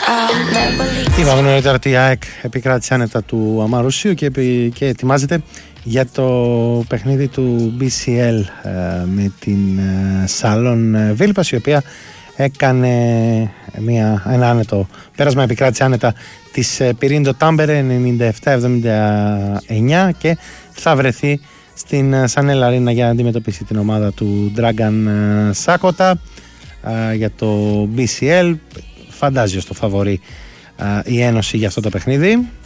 Είπαμε νωρίτερα ότι η ΑΕΚ επικράτησε άνετα του Αμαρουσίου και ετοιμάζεται για το παιχνίδι του BCL με την Σάλον Βίλπας, η οποία έκανε ένα άνετο πέρασμα, επικράτησε άνετα της Πυρίντο Τάμπερε 97-79 και θα βρεθεί στην Σανέλ Αρίνα για να αντιμετωπίσει την ομάδα του Dragan Σάκοτα για το BCL. Φαντάζει ως το φαβορί η Ένωση για αυτό το παιχνίδι.